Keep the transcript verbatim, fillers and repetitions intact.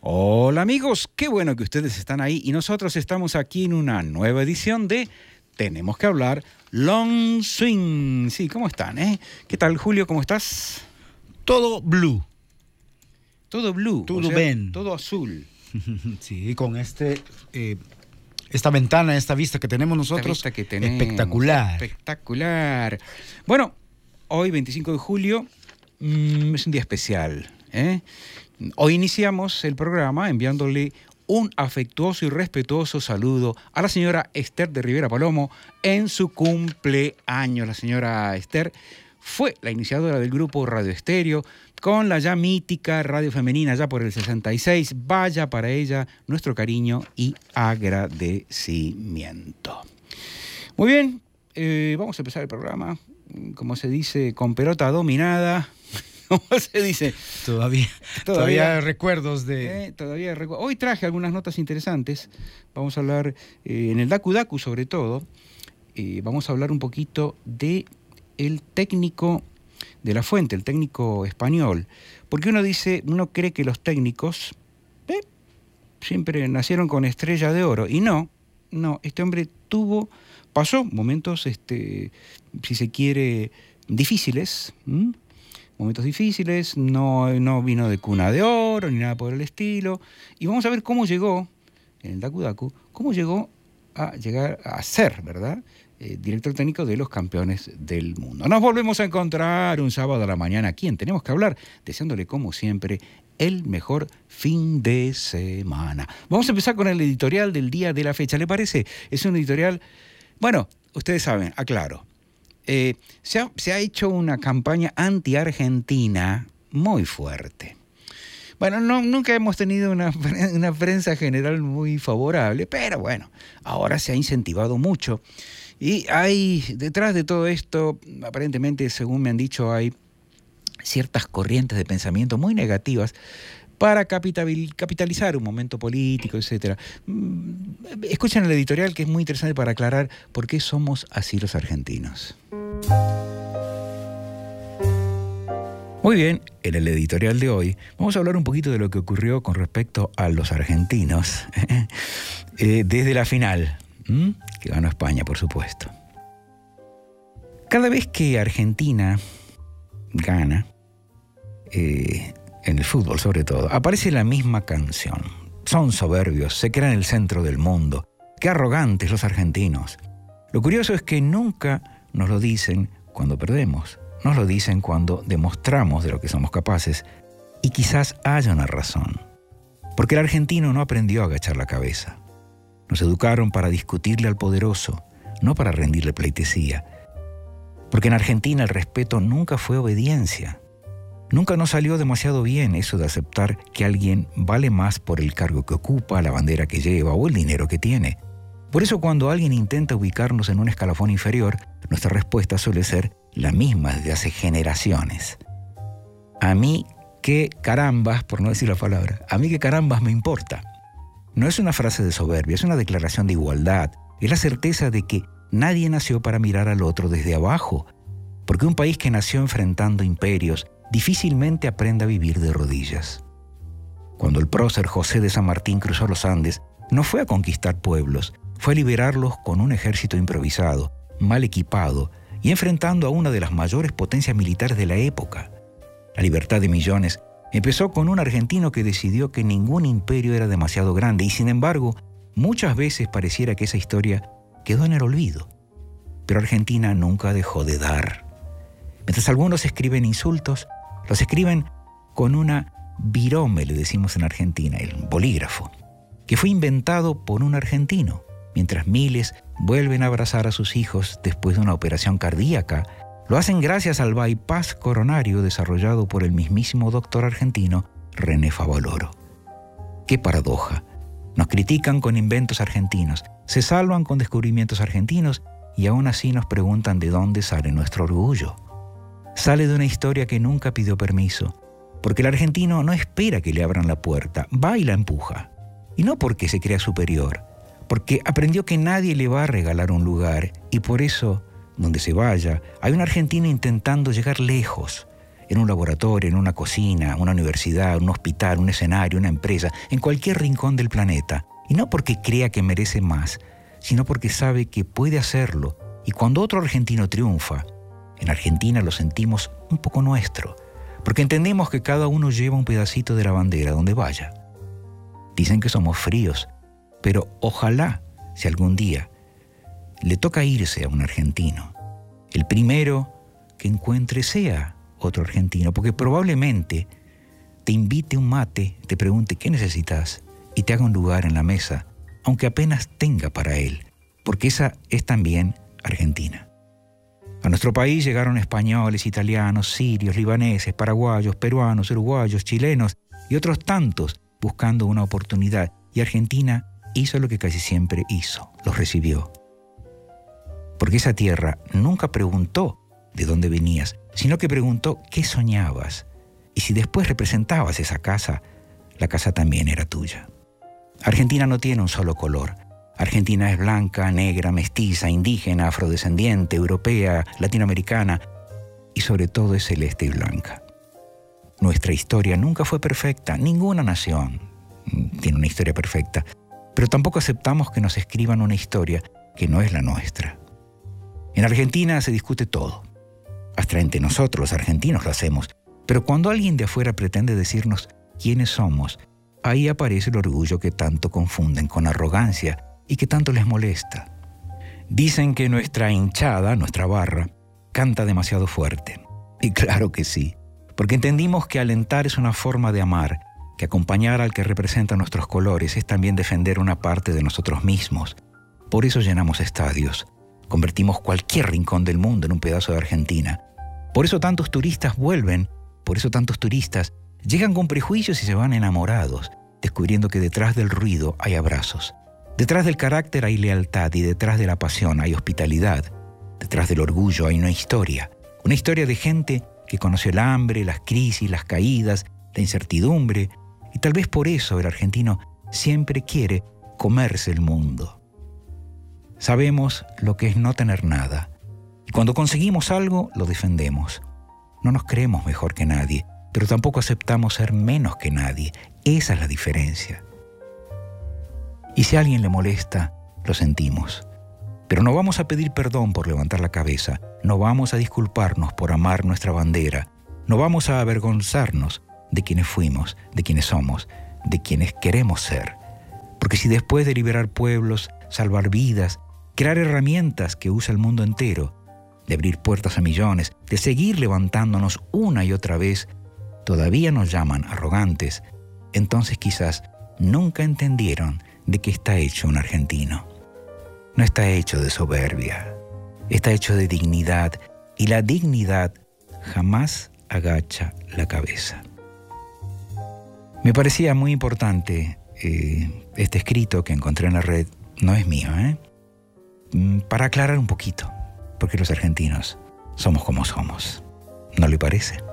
Hola amigos, qué bueno que ustedes están ahí y nosotros estamos aquí en una nueva edición de Tenemos que hablar Long Swing. Sí, ¿cómo están? Eh? ¿Qué tal, Julio? ¿Cómo estás? Todo blue. Todo blue. Todo o sea, bien. todo azul. Sí, con este, eh, esta ventana, esta vista que tenemos nosotros, Esta vista que tenemos, espectacular. Espectacular. Bueno, hoy veinticinco de julio mmm, es un día especial, ¿eh? Hoy iniciamos el programa enviándole un afectuoso y respetuoso saludo a la señora Esther de Rivera Palomo en su cumpleaños. La señora Esther fue la iniciadora del grupo Radio Estéreo con la ya mítica radio femenina ya por el sesenta y seis. Vaya para ella nuestro cariño y agradecimiento. Muy bien, eh, vamos a empezar el programa, como se dice, con pelota dominada. ¿Cómo se dice? Todavía, todavía, todavía recuerdos de... Eh, todavía recu- Hoy traje algunas notas interesantes. Vamos a hablar eh, en el Daku Daku sobre todo. Eh, vamos a hablar un poquito de el técnico de La Fuente, el técnico español. Porque uno dice, uno cree que los técnicos eh, siempre nacieron con estrella de oro. Y no, no, este hombre tuvo, pasó momentos, este, si se quiere, difíciles, ¿m? momentos difíciles, no, no vino de cuna de oro ni nada por el estilo. Y vamos a ver cómo llegó, en el Daku Daku, cómo llegó a llegar a ser, ¿verdad?, eh, director técnico de los campeones del mundo. Nos volvemos a encontrar un sábado a la mañana aquí en Tenemos que hablar, deseándole como siempre el mejor fin de semana. Vamos a empezar con el editorial del día de la fecha, ¿le parece? Es un editorial, bueno, ustedes saben, aclaro. Eh, se, ha, se ha hecho una campaña anti-argentina muy fuerte. Bueno, no, nunca hemos tenido una, una prensa general muy favorable, pero bueno, ahora se ha incentivado mucho. Y hay, detrás de todo esto, aparentemente, según me han dicho, hay ciertas corrientes de pensamiento muy negativas para capitalizar un momento político, etcétera. Escuchen el editorial, que es muy interesante para aclarar por qué somos así los argentinos. Muy bien, en el editorial de hoy vamos a hablar un poquito de lo que ocurrió con respecto a los argentinos eh, desde la final, ¿m? que ganó España, por supuesto. Cada vez que Argentina gana, eh, en el fútbol sobre todo, aparece la misma canción. Son soberbios, se creen el centro del mundo. Qué arrogantes los argentinos. Lo curioso es que nunca nos lo dicen cuando perdemos. Nos lo dicen cuando demostramos de lo que somos capaces. Y quizás haya una razón. Porque el argentino no aprendió a agachar la cabeza. Nos educaron para discutirle al poderoso, no para rendirle pleitesía. Porque en Argentina el respeto nunca fue obediencia. Nunca nos salió demasiado bien eso de aceptar que alguien vale más por el cargo que ocupa, la bandera que lleva o el dinero que tiene. Por eso cuando alguien intenta ubicarnos en un escalafón inferior, nuestra respuesta suele ser la misma desde hace generaciones. A mí qué carambas, por no decir la palabra, a mí qué carambas me importa. No es una frase de soberbia, es una declaración de igualdad. Es la certeza de que nadie nació para mirar al otro desde abajo. Porque un país que nació enfrentando imperios difícilmente aprende a vivir de rodillas. Cuando el prócer José de San Martín cruzó los Andes, no fue a conquistar pueblos, fue a liberarlos con un ejército improvisado, mal equipado y enfrentando a una de las mayores potencias militares de la época. La libertad de millones empezó con un argentino que decidió que ningún imperio era demasiado grande y, sin embargo, muchas veces pareciera que esa historia quedó en el olvido. Pero Argentina nunca dejó de dar. Mientras algunos escriben insultos, los escriben con una virome, le decimos en Argentina, el bolígrafo, que fue inventado por un argentino, mientras miles vuelven a abrazar a sus hijos después de una operación cardíaca. Lo hacen gracias al bypass coronario desarrollado por el mismísimo doctor argentino René Favaloro. ¡Qué paradoja! Nos critican con inventos argentinos, se salvan con descubrimientos argentinos y aún así nos preguntan de dónde sale nuestro orgullo. Sale de una historia que nunca pidió permiso, porque el argentino no espera que le abran la puerta, va y la empuja. Y no porque se crea superior, porque aprendió que nadie le va a regalar un lugar y por eso, donde se vaya, hay un argentino intentando llegar lejos, en un laboratorio, en una cocina, una universidad, un hospital, un escenario, una empresa, en cualquier rincón del planeta. Y no porque crea que merece más, sino porque sabe que puede hacerlo. Y cuando otro argentino triunfa, en Argentina lo sentimos un poco nuestro, porque entendemos que cada uno lleva un pedacito de la bandera donde vaya. Dicen que somos fríos, pero ojalá, si algún día le toca irse a un argentino, el primero que encuentre sea otro argentino, porque probablemente te invite un mate, te pregunte qué necesitas y te haga un lugar en la mesa, aunque apenas tenga para él, porque esa es también Argentina. A nuestro país llegaron españoles, italianos, sirios, libaneses, paraguayos, peruanos, uruguayos, chilenos y otros tantos buscando una oportunidad. Y Argentina hizo lo que casi siempre hizo, los recibió. Porque esa tierra nunca preguntó de dónde venías, sino que preguntó qué soñabas. Y si después representabas esa casa, la casa también era tuya. Argentina no tiene un solo color. Argentina es blanca, negra, mestiza, indígena, afrodescendiente, europea, latinoamericana y sobre todo es celeste y blanca. Nuestra historia nunca fue perfecta, ninguna nación tiene una historia perfecta, pero tampoco aceptamos que nos escriban una historia que no es la nuestra. En Argentina se discute todo, hasta entre nosotros los argentinos lo hacemos, pero cuando alguien de afuera pretende decirnos quiénes somos, ahí aparece el orgullo que tanto confunden con arrogancia y que tanto les molesta. Dicen que nuestra hinchada, nuestra barra, canta demasiado fuerte. Y claro que sí, porque entendimos que alentar es una forma de amar, que acompañar al que representa nuestros colores es también defender una parte de nosotros mismos. Por eso llenamos estadios, convertimos cualquier rincón del mundo en un pedazo de Argentina. Por eso tantos turistas vuelven, por eso tantos turistas llegan con prejuicios y se van enamorados, descubriendo que detrás del ruido hay abrazos. Detrás del carácter hay lealtad y detrás de la pasión hay hospitalidad. Detrás del orgullo hay una historia. Una historia de gente que conoció el hambre, las crisis, las caídas, la incertidumbre. Y tal vez por eso el argentino siempre quiere comerse el mundo. Sabemos lo que es no tener nada. Y cuando conseguimos algo, lo defendemos. No nos creemos mejor que nadie, pero tampoco aceptamos ser menos que nadie. Esa es la diferencia. Y si a alguien le molesta, lo sentimos. Pero no vamos a pedir perdón por levantar la cabeza, no vamos a disculparnos por amar nuestra bandera, no vamos a avergonzarnos de quienes fuimos, de quienes somos, de quienes queremos ser. Porque si después de liberar pueblos, salvar vidas, crear herramientas que usa el mundo entero, de abrir puertas a millones, de seguir levantándonos una y otra vez, todavía nos llaman arrogantes, entonces quizás nunca entendieron de qué está hecho un argentino. No está hecho de soberbia, está hecho de dignidad, y la dignidad jamás agacha la cabeza. Me parecía muy importante eh, este escrito que encontré en la red, no es mío, ¿eh? para aclarar un poquito, porque los argentinos somos como somos. ¿No le parece?